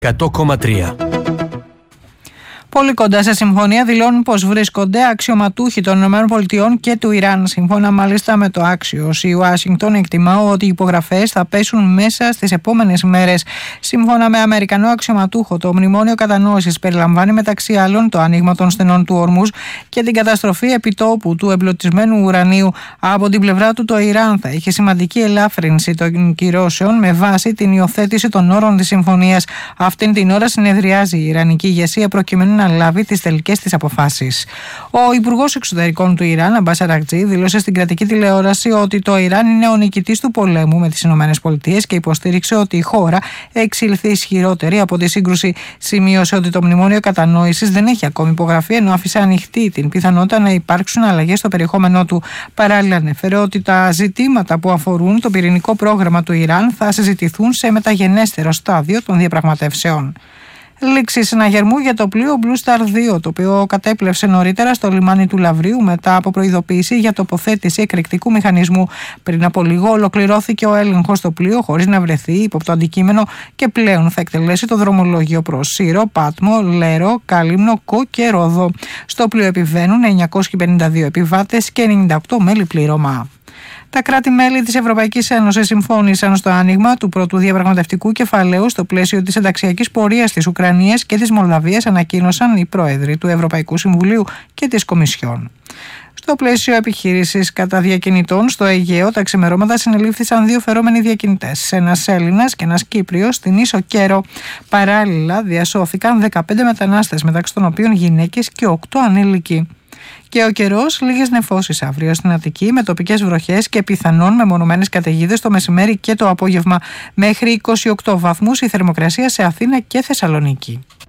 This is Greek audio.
100,3. Πολύ κοντά σε συμφωνία δηλώνουν πως βρίσκονται αξιωματούχοι των ΗΠΑ και του Ιράν. Σύμφωνα μάλιστα με το Axios, η Ουάσιγκτον εκτιμά ότι οι υπογραφές θα πέσουν μέσα στις επόμενες μέρες. Σύμφωνα με Αμερικανό αξιωματούχο, το μνημόνιο κατανόησης περιλαμβάνει μεταξύ άλλων το άνοιγμα των στενών του Ορμούζ και την καταστροφή επιτόπου του εμπλουτισμένου ουρανίου. Από την πλευρά του, το Ιράν θα είχε σημαντική ελάφρυνση των κυρώσεων με βάση την υιοθέτηση των όρων της συμφωνίας. Αυτήν την ώρα συνεδριάζει η Ιρανική ηγεσία προκειμένου να λάβει τις τελικές της αποφάσεις. Ο Υπουργός Εξωτερικών του Ιράν, Αμπάς Αραγκτζή, δήλωσε στην κρατική τηλεόραση ότι το Ιράν είναι ο νικητής του πολέμου με τις ΗΠΑ και υποστήριξε ότι η χώρα εξήλθε ισχυρότερη από τη σύγκρουση. Σημείωσε ότι το μνημόνιο κατανόησης δεν έχει ακόμη υπογραφεί, ενώ άφησε ανοιχτή την πιθανότητα να υπάρξουν αλλαγές στο περιεχόμενό του. Παράλληλα, ανέφερε ότι τα ζητήματα που αφορούν το πυρηνικό πρόγραμμα του Ιράν θα συζητηθούν σε μεταγενέστερο στάδιο των διαπραγματεύσεων. Λήξη συναγερμού για το πλοίο Blue Star 2, το οποίο κατέπλευσε νωρίτερα στο λιμάνι του Λαυρίου μετά από προειδοποίηση για τοποθέτηση εκρηκτικού μηχανισμού. Πριν από λίγο ολοκληρώθηκε ο έλεγχος στο πλοίο χωρίς να βρεθεί ύποπτο αντικείμενο και πλέον θα εκτελέσει το δρομολόγιο προς Σύρο, Πάτμο, Λέρο, Κάλυμνο, Κο και Ρόδο. Στο πλοίο επιβαίνουν 952 επιβάτες και 98 μέλη πλήρωμα. Τα κράτη-μέλη της Ευρωπαϊκής Ένωσης συμφώνησαν στο άνοιγμα του πρώτου διαπραγματευτικού κεφαλαίου στο πλαίσιο της ενταξιακής πορείας της Ουκρανίας και της Μολδαβίας, ανακοίνωσαν οι πρόεδροι του Ευρωπαϊκού Συμβουλίου και της Κομισιόν. Στο πλαίσιο επιχείρησης κατά διακινητών στο Αιγαίο, τα ξημερώματα συνελήφθησαν 2 φερόμενοι διακινητές, ένας Έλληνας και ένας Κύπριος, στην ίσο Κέρο. Παράλληλα, διασώθηκαν 15 μετανάστες, μεταξύ των οποίων γυναίκες και 8 ανήλικοι. Και ο καιρός, λίγες νεφώσεις αύριο στην Αττική με τοπικές βροχές και πιθανόν μεμονωμένες καταιγίδες το μεσημέρι και το απόγευμα. Μέχρι 28 βαθμούς η θερμοκρασία σε Αθήνα και Θεσσαλονίκη.